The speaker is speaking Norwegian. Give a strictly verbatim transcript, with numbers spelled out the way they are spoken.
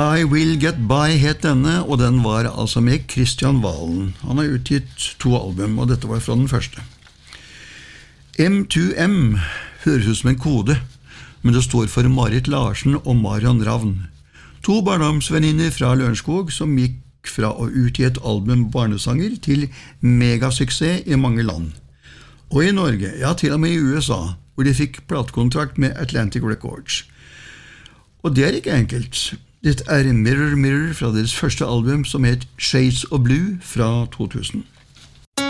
I Will Get By het denne, og den var altså med Kristian Valen. Han har utgitt to album, og dette var fra den første. M to M høres ut som en kode, men det står for Marit Larsen og Marion Ravn. To barndomsvenninner fra Lørenskog som gikk fra å utgi et album barnesanger til megasuksess i mange land. Og i Norge, ja til og med i U S A, hvor de fikk platekontrakt med Atlantic Records. Og det er ikke enkelt. Dette er Mirror Mirror fra deres første album som het Shades of Blue fra to tusen.